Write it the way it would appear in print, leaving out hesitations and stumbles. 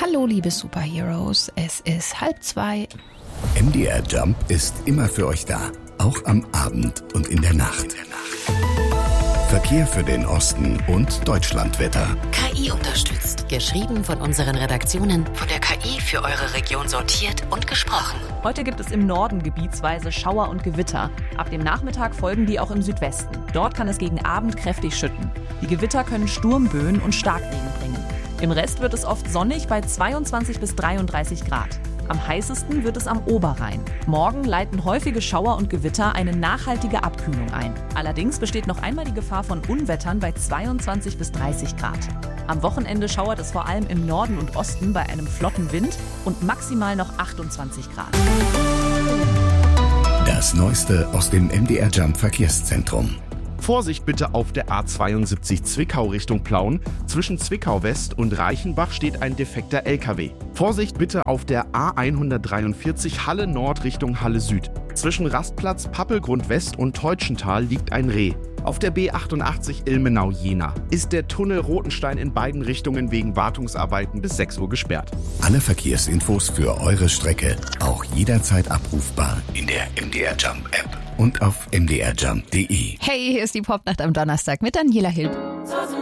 Hallo liebe Superheroes, es ist 1:30. MDR Jump ist immer für euch da, auch am Abend und in der Nacht. Verkehr für den Osten und Deutschlandwetter. KI unterstützt. Geschrieben von unseren Redaktionen. Von der KI für eure Region sortiert und gesprochen. Heute gibt es im Norden gebietsweise Schauer und Gewitter. Ab dem Nachmittag folgen die auch im Südwesten. Dort kann es gegen Abend kräftig schütten. Die Gewitter können Sturmböen und Starkregen bringen. Im Rest wird es oft sonnig bei 22 bis 33 Grad. Am heißesten wird es am Oberrhein. Morgen leiten häufige Schauer und Gewitter eine nachhaltige Abkühlung ein. Allerdings besteht noch einmal die Gefahr von Unwettern bei 22 bis 30 Grad. Am Wochenende schauert es vor allem im Norden und Osten bei einem flotten Wind und maximal noch 28 Grad. Das Neueste aus dem MDR Jump Verkehrszentrum. Vorsicht bitte auf der A72 Zwickau Richtung Plauen. Zwischen Zwickau West und Reichenbach steht ein defekter LKW. Vorsicht bitte auf der A143 Halle Nord Richtung Halle Süd. Zwischen Rastplatz Pappelgrund West und Teutschental liegt ein Reh. Auf der B88 Ilmenau-Jena ist der Tunnel Rotenstein in beiden Richtungen wegen Wartungsarbeiten bis 6 Uhr gesperrt. Alle Verkehrsinfos für eure Strecke auch jederzeit abrufbar in der MDR Jump App und auf mdrjump.de. Hey, hier ist die Popnacht am Donnerstag mit Daniela Hilb.